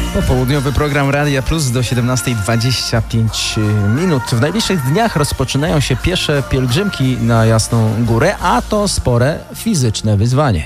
Popołudniowy program Radia Plus do 17:25. W najbliższych dniach rozpoczynają się piesze pielgrzymki na Jasną Górę, a to spore fizyczne wyzwanie.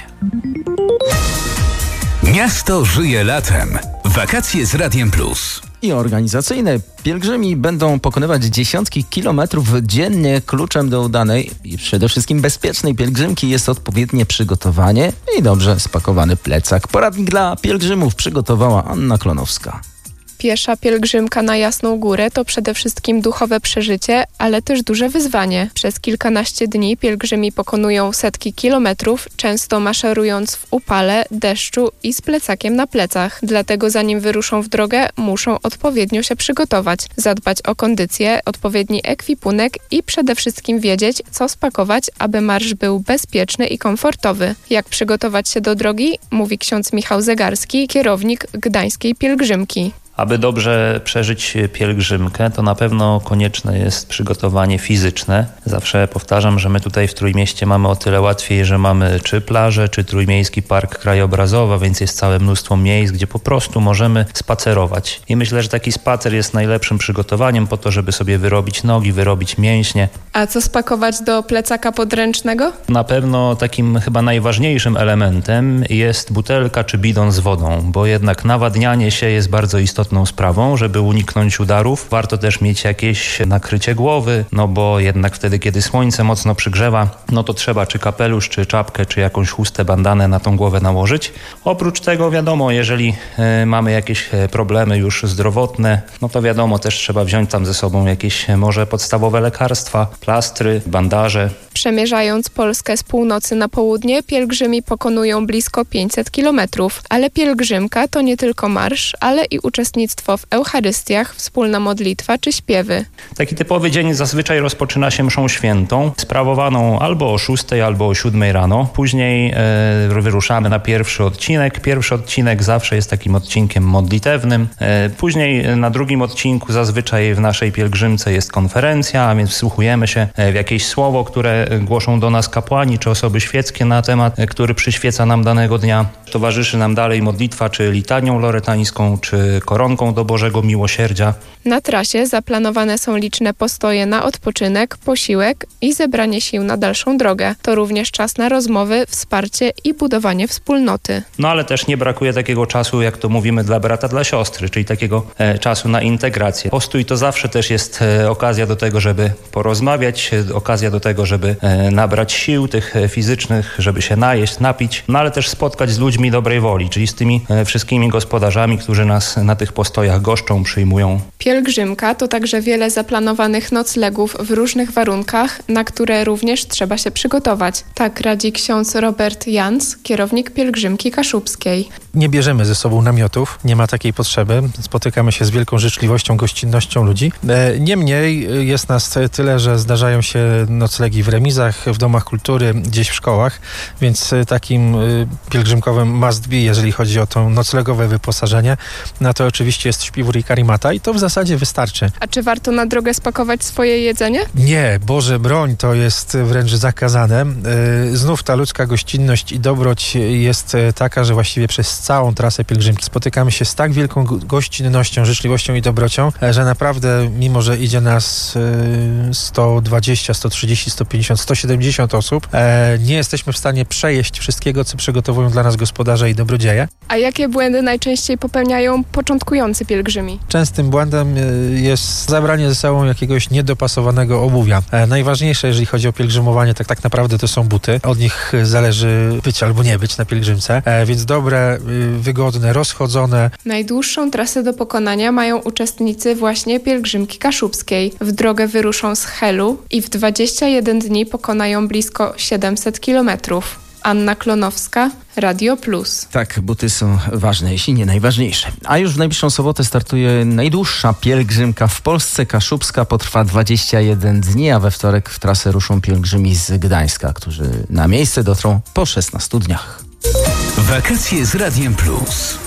Miasto żyje latem. Wakacje z Radiem Plus. I organizacyjne. Pielgrzymi będą pokonywać dziesiątki kilometrów dziennie. Kluczem do udanej i przede wszystkim bezpiecznej pielgrzymki jest odpowiednie przygotowanie i dobrze spakowany plecak. Poradnik dla pielgrzymów przygotowała Anna Klonowska. Piesza pielgrzymka na Jasną Górę to przede wszystkim duchowe przeżycie, ale też duże wyzwanie. Przez kilkanaście dni pielgrzymi pokonują setki kilometrów, często maszerując w upale, deszczu i z plecakiem na plecach. Dlatego zanim wyruszą w drogę, muszą odpowiednio się przygotować, zadbać o kondycję, odpowiedni ekwipunek i przede wszystkim wiedzieć, co spakować, aby marsz był bezpieczny i komfortowy. Jak przygotować się do drogi, mówi ksiądz Michał Zegarski, kierownik Gdańskiej Pielgrzymki. Aby dobrze przeżyć pielgrzymkę, to na pewno konieczne jest przygotowanie fizyczne. Zawsze powtarzam, że my tutaj w Trójmieście mamy o tyle łatwiej, że mamy czy plażę, czy Trójmiejski Park Krajobrazowy, więc jest całe mnóstwo miejsc, gdzie po prostu możemy spacerować. I myślę, że taki spacer jest najlepszym przygotowaniem po to, żeby sobie wyrobić nogi, wyrobić mięśnie. A co spakować do plecaka podręcznego? Na pewno takim chyba najważniejszym elementem jest butelka czy bidon z wodą, bo jednak nawadnianie się jest bardzo istotne sprawą, żeby uniknąć udarów. Warto też mieć jakieś nakrycie głowy, no bo jednak wtedy, kiedy słońce mocno przygrzewa, no to trzeba czy kapelusz, czy czapkę, czy jakąś chustę, bandanę na tą głowę nałożyć. Oprócz tego wiadomo, jeżeli mamy jakieś problemy już zdrowotne, no to wiadomo, też trzeba wziąć tam ze sobą jakieś może podstawowe lekarstwa, plastry, bandaże. Przemierzając Polskę z północy na południe, pielgrzymi pokonują blisko 500 kilometrów, ale pielgrzymka to nie tylko marsz, ale i uczestnictwo w Eucharystiach, wspólna modlitwa czy śpiewy. Taki typowy dzień zazwyczaj rozpoczyna się mszą świętą, sprawowaną albo o 6, albo o 7 rano. Później wyruszamy na pierwszy odcinek. Pierwszy odcinek zawsze jest takim odcinkiem modlitewnym. Później na drugim odcinku zazwyczaj w naszej pielgrzymce jest konferencja, a więc wsłuchujemy się w jakieś słowo, które głoszą do nas kapłani czy osoby świeckie na temat, który przyświeca nam danego dnia. Towarzyszy nam dalej modlitwa czy litanią loretańską, czy koronką do Bożego Miłosierdzia. Na trasie zaplanowane są liczne postoje na odpoczynek, posiłek i zebranie sił na dalszą drogę. To również czas na rozmowy, wsparcie i budowanie wspólnoty. No ale też nie brakuje takiego czasu, jak to mówimy, dla brata, dla siostry, czyli takiego czasu na integrację. Postój to zawsze też jest okazja do tego, żeby porozmawiać, okazja do tego, żeby nabrać sił tych fizycznych, żeby się najeść, napić, no ale też spotkać z ludźmi dobrej woli, czyli z tymi wszystkimi gospodarzami, którzy nas na tych postojach goszczą, przyjmują. Pielgrzymka to także wiele zaplanowanych noclegów w różnych warunkach, na które również trzeba się przygotować. Tak radzi ksiądz Robert Jans, kierownik Pielgrzymki Kaszubskiej. Nie bierzemy ze sobą namiotów, nie ma takiej potrzeby. Spotykamy się z wielką życzliwością, gościnnością ludzi. Niemniej jest nas tyle, że zdarzają się noclegi w remizach, w domach kultury, gdzieś w szkołach, więc takim pielgrzymkowym must be, jeżeli chodzi o to noclegowe wyposażenie, no to oczywiście jest śpiwór i karimata i to w zasadzie wystarczy. A czy warto na drogę spakować swoje jedzenie? Nie, Boże broń, to jest wręcz zakazane. Znów ta ludzka gościnność i dobroć jest taka, że właściwie przez całą trasę pielgrzymki spotykamy się z tak wielką gościnnością, życzliwością i dobrocią, że naprawdę, mimo że idzie nas 120, 130, 150, 170 osób, nie jesteśmy w stanie przejeść wszystkiego, co przygotowują dla nas gospodarze i dobrodzieje. A jakie błędy najczęściej popełniają początkujący pielgrzymi? Częstym błędem jest zabranie ze sobą jakiegoś niedopasowanego obuwia. Najważniejsze, jeżeli chodzi o pielgrzymowanie, tak naprawdę to są buty. Od nich zależy być albo nie być na pielgrzymce, więc dobre, wygodne, rozchodzone. Najdłuższą trasę do pokonania mają uczestnicy właśnie Pielgrzymki Kaszubskiej. W drogę wyruszą z Helu i w 21 dni pokonają blisko 700 kilometrów. Anna Klonowska, Radio Plus. Tak, buty są ważne, jeśli nie najważniejsze. A już w najbliższą sobotę startuje najdłuższa pielgrzymka w Polsce. Kaszubska potrwa 21 dni, a we wtorek w trasę ruszą pielgrzymi z Gdańska, którzy na miejsce dotrą po 16 dniach. Wakacje z Radiem Plus.